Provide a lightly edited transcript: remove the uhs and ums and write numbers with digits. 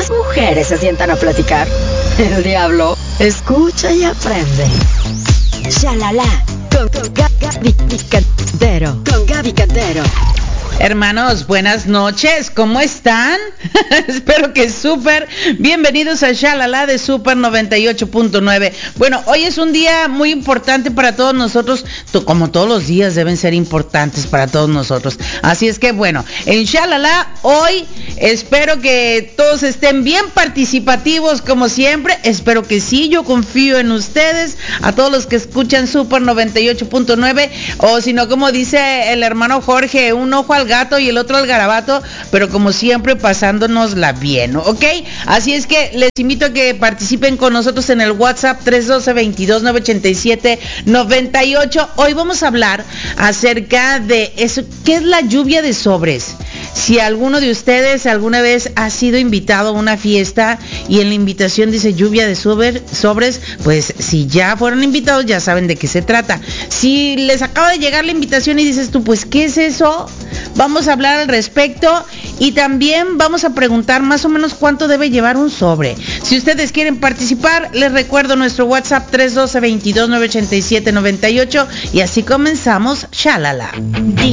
más mujeres se sientan a platicar. El diablo escucha y aprende. Shalala, con Gaby Cantero. Con Gaby Cantero. Hermanos, buenas noches, ¿cómo están? Espero que súper. Bienvenidos a Shalala de Super 98.9. Bueno, hoy es un día muy importante para todos nosotros, como todos los días deben ser importantes para todos nosotros. Así es que bueno, en Shalala hoy espero que todos estén bien participativos como siempre. Espero que sí, yo confío en ustedes, a todos los que escuchan Super 98.9, o si no, como dice el hermano Jorge, un ojo al gato y el otro al garabato, pero como siempre pasándonosla bien, ¿ok? Así es que les invito a que participen con nosotros en el WhatsApp 312-22-987-98. Hoy vamos a hablar acerca de eso, ¿qué es la lluvia de sobres? Si alguno de ustedes alguna vez ha sido invitado a una fiesta y en la invitación dice lluvia de sobres, pues si ya fueron invitados ya saben de qué se trata. Si les acaba de llegar la invitación y dices tú, pues ¿qué es eso? Vamos a hablar al respecto y también vamos a preguntar más o menos cuánto debe llevar un sobre. Si ustedes quieren participar, les recuerdo nuestro WhatsApp 312-22-987-98 y así comenzamos Shalala.